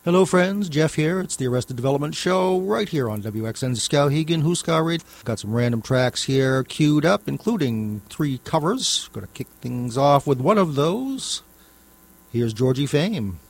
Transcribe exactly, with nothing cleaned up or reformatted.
Hello, friends. Jeff here. It's the Arrested Development Show right here on W X N Skowhegan, Huska Radio. Got some random tracks here queued up, including three covers. Going to kick things off with one of those. Here's Georgie Fame.